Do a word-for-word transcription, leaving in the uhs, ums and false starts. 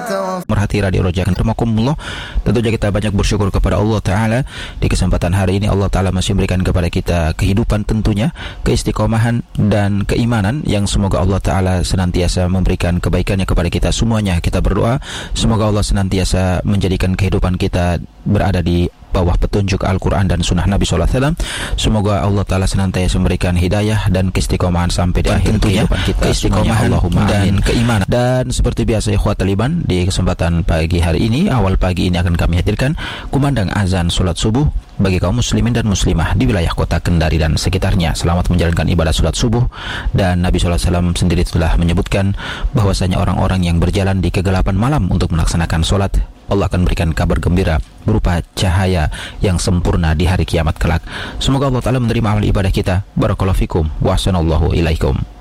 Merhati Radio Roja Rahimakumullah. Tentunya kita banyak bersyukur kepada Allah Ta'ala. Di kesempatan hari ini Allah Ta'ala masih memberikan kepada kita kehidupan, tentunya keistiqomahan dan keimanan, yang semoga Allah Ta'ala senantiasa memberikan kebaikannya kepada kita semuanya. Kita berdoa semoga Allah senantiasa menjadikan kehidupan kita berada di bawah petunjuk Al-Quran dan Sunnah Nabi Sallallahu Alaihi Wasallam. Semoga Allah Ta'ala senantiasa memberikan hidayah dan keistiqomahan sampai di akhir kehidupan kita, keistiqomahan dan keimanan. Dan seperti biasa, ikhwatal iman, di kesempatan pagi hari ini, awal pagi ini akan kami hadirkan kumandang azan solat subuh bagi kaum muslimin dan muslimah di wilayah kota Kendari dan sekitarnya. Selamat menjalankan ibadah solat subuh. Dan Nabi Sallallahu Alaihi Wasallam sendiri telah menyebutkan bahwasanya orang-orang yang berjalan di kegelapan malam untuk melaksanakan solat, Allah akan berikan kabar gembira berupa cahaya yang sempurna di hari kiamat kelak. Semoga Allah Ta'ala menerima amal ibadah kita. Barakallahu fikum wa ahsanallahu ilaikum.